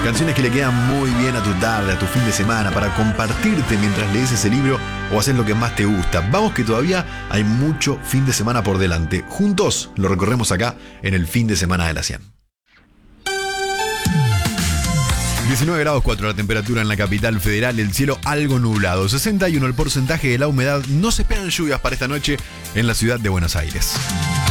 Canciones que le quedan muy bien a tu tarde, a tu fin de semana, para compartirte mientras lees ese libro o haces lo que más te gusta. Vamos que todavía hay mucho fin de semana por delante. Juntos lo recorremos acá en el fin de semana de la 100. 19 grados 4 la temperatura en la capital federal, el cielo algo nublado, 61 el porcentaje de la humedad, no se esperan lluvias para esta noche en la ciudad de Buenos Aires.